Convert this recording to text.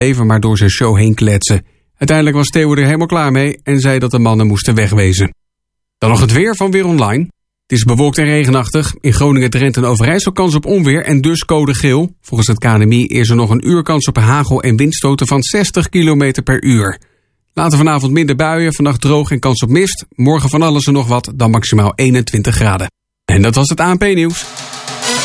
even maar door zijn show heen kletsen. Uiteindelijk was Theo er helemaal klaar mee en zei dat de mannen moesten wegwezen. Dan nog het weer van Weer Online. Het is bewolkt en regenachtig. In Groningen, Drenthe en Overijssel kans op onweer en dus code geel. Volgens het KNMI is er nog een uur kans op hagel en windstoten van 60 km per uur. Later vanavond minder buien, vannacht droog en kans op mist. Morgen van alles en nog wat, dan maximaal 21 graden. En dat was het ANP-nieuws.